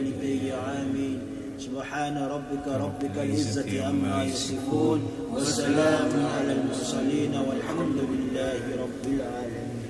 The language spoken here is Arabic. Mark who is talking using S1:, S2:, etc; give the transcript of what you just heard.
S1: والدي آمين. سبحان ربك رب العزة عما يصفون، وسلام على المرسلين، والحمد لله رب العالمين.